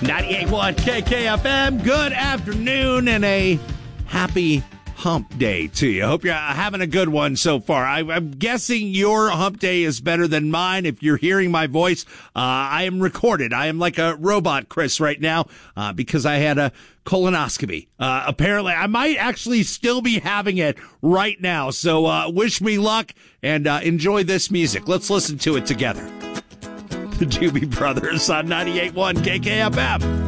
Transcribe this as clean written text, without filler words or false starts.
98.1 KKFM. Good afternoon and a happy hump day to you. Hope you're having a good one so far. I'm guessing your hump day is better than mine. If you're hearing my voice, I am recorded. I am like a robot, Chris, right now, because I had a colonoscopy. Apparently, I might actually still be having it right now. So wish me luck and enjoy this music. Let's listen to it together. The Doobie Brothers on 98.1 KKFM.